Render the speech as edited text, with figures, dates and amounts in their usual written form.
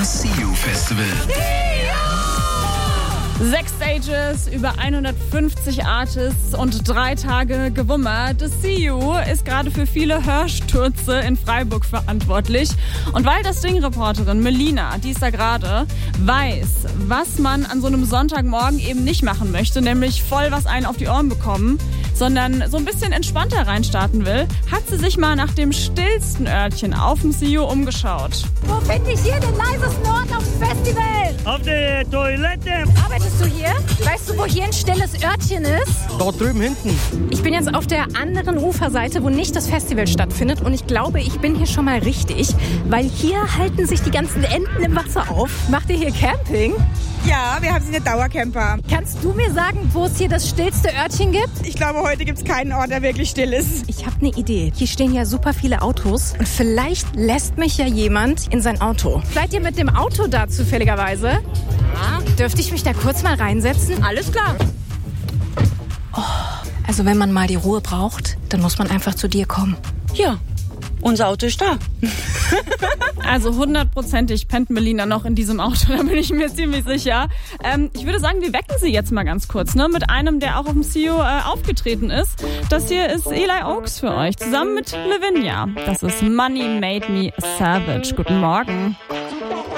Das See You Festival. 6 Stages, über 150 Artists und 3 Tage gewummert. Das See You ist gerade für viele Hörstürze in Freiburg verantwortlich. Und weil das Ding-Reporterin Melina, die ist da gerade, weiß, was man an so einem Sonntagmorgen eben nicht machen möchte, nämlich voll was einen auf die Ohren bekommen, sondern so ein bisschen entspannter reinstarten will, hat sie sich mal nach dem stillsten Örtchen auf dem See You umgeschaut. Wo finde ich hier den leisesten Ort auf dem Festival? Auf der Toilette. Arbeitest du hier? Weißt du, wo hier ein stilles Örtchen ist? Dort drüben hinten. Ich bin jetzt auf der anderen Uferseite, wo nicht das Festival stattfindet. Und ich glaube, ich bin hier schon mal richtig, weil hier halten sich die ganzen Enten im Wasser auf. Macht ihr hier Camping? Ja, wir haben eine Dauercamper. Kannst du mir sagen, wo es hier das stillste Örtchen gibt? Ich glaube, heute gibt es keinen Ort, der wirklich still ist. Ich habe eine Idee. Hier stehen ja super viele Autos und vielleicht lässt mich ja jemand in sein Auto. Seid ihr mit dem Auto da zufälligerweise? Ja. Dürfte ich mich da kurz mal reinsetzen? Alles klar. Also wenn man mal die Ruhe braucht, dann muss man einfach zu dir kommen. Ja, unser Auto ist da. Also 100%ig pennt Melina noch in diesem Auto, da bin ich mir ziemlich sicher. Ich würde sagen, wir wecken sie jetzt mal ganz kurz, ne? Mit einem, der auch auf dem See You aufgetreten ist. Das hier ist Eli Oaks für euch, zusammen mit Lavinia. Das ist Money Made Me Savage. Guten Morgen.